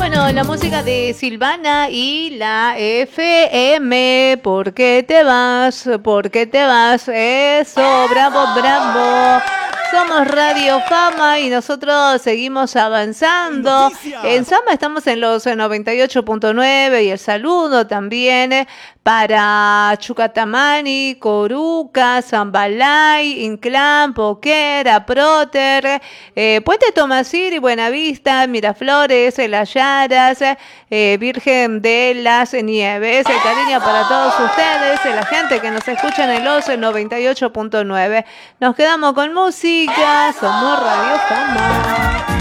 Bueno, la música de Silvana y la FM. ¿Por qué te vas? ¿Por qué te vas? Eso, bravo, bravo. Somos Radio Fama y nosotros seguimos avanzando. Noticias. En Sama estamos en los 98.9 y el saludo también para Chucatamani, Coruca, Zambalay, Inclán, Poquera, Próter, Puente Tomasir y Buenavista, Miraflores, Las Yaras, Virgen de las Nieves. El cariño para todos ustedes, la gente que nos escucha en los 98.9. Nos quedamos con música. Somos Radio Fama.